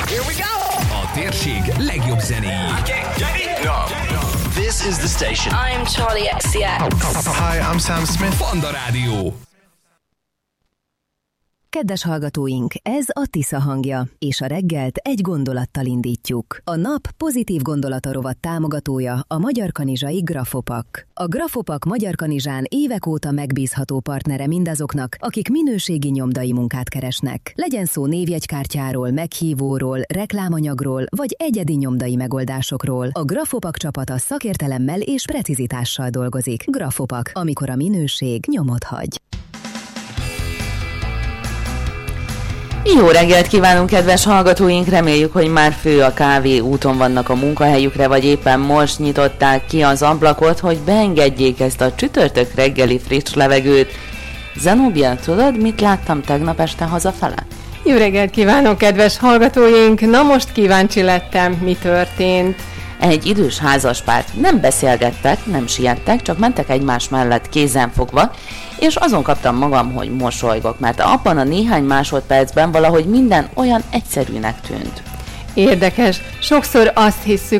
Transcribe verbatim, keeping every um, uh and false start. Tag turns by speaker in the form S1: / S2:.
S1: Here we go! A térség legjobb zenéi.
S2: Okay, no. This is the station.
S3: I'm Charlie X C X.
S4: Hi, I'm Sam Smith.
S1: Panda Rádió.
S5: Kedves hallgatóink, ez a Tisza hangja, és a reggelt egy gondolattal indítjuk. A nap pozitív gondolata rovat támogatója a Magyar Kanizsai Grafopak. A Grafopak Magyar Kanizsán évek óta megbízható partnere mindazoknak, akik minőségi nyomdai munkát keresnek. Legyen szó névjegykártyáról, meghívóról, reklámanyagról, vagy egyedi nyomdai megoldásokról. A Grafopak csapata szakértelemmel és precizitással dolgozik. Grafopak, amikor a minőség nyomot hagy.
S6: Jó reggelt kívánunk, kedves hallgatóink! Reméljük, hogy már fő a kávé, úton vannak a munkahelyükre, vagy éppen most nyitották ki az ablakot, hogy beengedjék ezt a csütörtök reggeli friss levegőt. Zenobia, tudod, mit láttam tegnap este hazafele?
S7: Jó reggelt kívánok, kedves hallgatóink! Na most kíváncsi lettem, mi történt.
S6: Egy idős házaspárt nem beszélgettek, nem siettek, csak mentek egymás mellett kézenfogva, és azon kaptam magam, hogy mosolygok, mert abban a néhány másodpercben valahogy minden olyan egyszerűnek tűnt.
S7: Érdekes, sokszor azt hisszük,